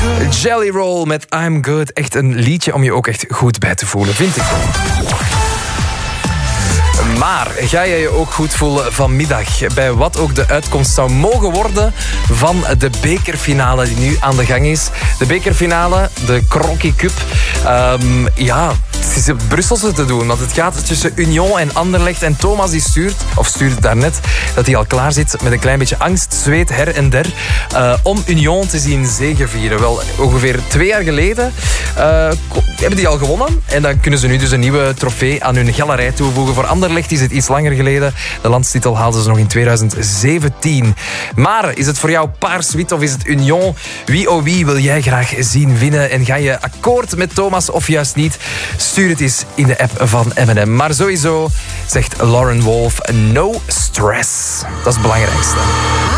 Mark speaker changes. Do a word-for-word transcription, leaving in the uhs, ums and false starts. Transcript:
Speaker 1: Jelly Roll met I'm Good. Echt een liedje om je ook echt goed bij te voelen, vind ik wel. Maar ga je je ook goed voelen vanmiddag bij wat ook de uitkomst zou mogen worden van de bekerfinale die nu aan de gang is. De bekerfinale, de Crocky Cup. Um, ja, het is op Brusselse te doen, want het gaat tussen Union en Anderlecht. En Thomas die stuurt, of stuurde daarnet, dat hij al klaar zit met een klein beetje angst, zweet her en der, uh, om Union te zien zegevieren. Wel, ongeveer twee jaar geleden uh, hebben die al gewonnen. En dan kunnen ze nu dus een nieuwe trofee aan hun galerij toevoegen. Voor Anderlecht is het iets langer geleden. De landstitel haalden ze nog in tweeduizend zeventien. Maar is het voor jou paars-wit of is het Union? Wie oh wie wil jij graag zien winnen? En ga je akkoord met Thomas of juist niet? Stuur het eens in de app van M en M. Maar sowieso zegt Lauren Wolf, no stress. Dat is het belangrijkste.